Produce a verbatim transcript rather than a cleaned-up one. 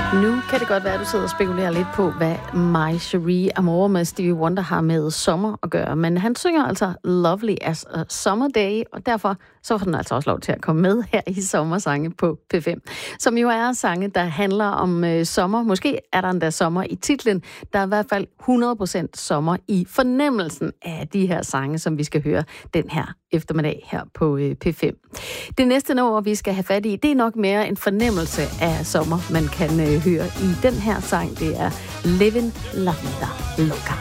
Nu kan det godt være, at du sidder og spekulerer lidt på, hvad My Cherie Amour med Stevie Wonder har med sommer at gøre. Men han synger altså Lovely as a Summer Day, og derfor så får den altså også lov til at komme med her i Sommersange på P fem. Som jo er sange, der handler om øh, sommer. Måske er der endda sommer i titlen. Der er i hvert fald hundrede procent sommer i fornemmelsen af de her sange, som vi skal høre den her eftermiddag her på øh, P fem. Det næste nummer, vi skal have fat i, det er nok mere en fornemmelse af sommer, man kan øh, høre i den her sang. Det er Living La Vida Loca.